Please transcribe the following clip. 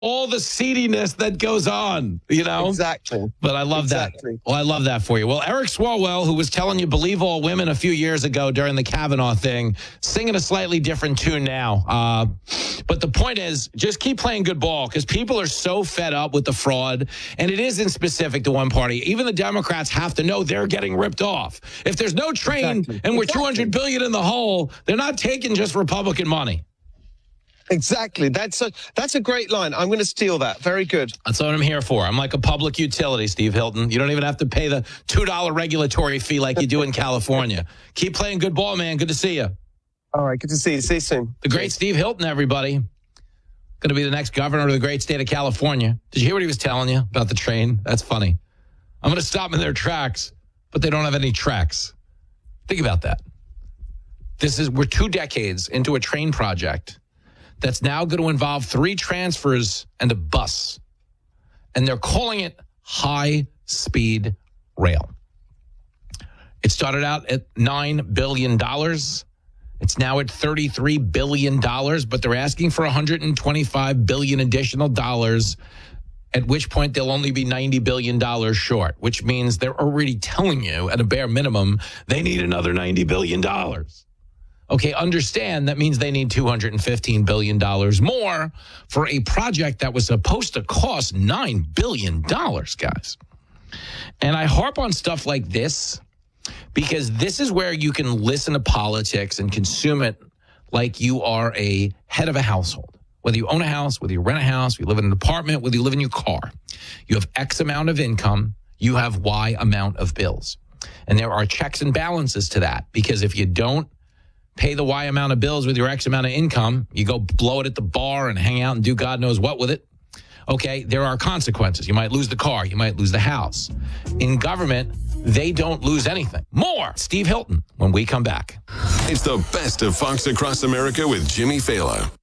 all the seediness that goes on, you know? Exactly. But I love that. Well, I love that for you. Well, Eric Swalwell, who was telling you believe all women a few years ago during the Kavanaugh thing, singing a slightly different tune now. But the point is, just keep playing good ball because people are so fed up with the fraud. And it isn't specific to one party. Even the Democrats have to know they're getting ripped off. If there's no train and we're $200 billion in the hole, they're not taking just Republican money. Exactly. That's a great line. I'm going to steal that. Very good. That's what I'm here for. I'm like a public utility, Steve Hilton. You don't even have to pay the $2 regulatory fee like you do in California. Keep playing good ball, man. Good to see you. All right. Good to see you. See you soon. The great Steve Hilton, everybody. Going to be the next governor of the great state of California. Did you hear what he was telling you about the train? That's funny. I'm going to stop them in their tracks, but they don't have any tracks. Think about that. We're 2 decades into a train project that's now going to involve 3 transfers and a bus. And they're calling it high-speed rail. It started out at $9 billion. It's now at $33 billion, but they're asking for $125 billion additional dollars, at which point they'll only be $90 billion short, which means they're already telling you at a bare minimum they need another $90 billion. Okay, understand that means they need $215 billion more for a project that was supposed to cost $9 billion, guys. And I harp on stuff like this because this is where you can listen to politics and consume it like you are a head of a household. Whether you own a house, whether you rent a house, you live in an apartment, whether you live in your car, you have X amount of income, you have Y amount of bills. And there are checks and balances to that because if you don't pay the Y amount of bills with your X amount of income, you go blow it at the bar and hang out and do God knows what with it. Okay, there are consequences. You might lose the car. You might lose the house. In government, they don't lose anything. More Steve Hilton when we come back. It's the best of Fox Across America with Jimmy Fallon.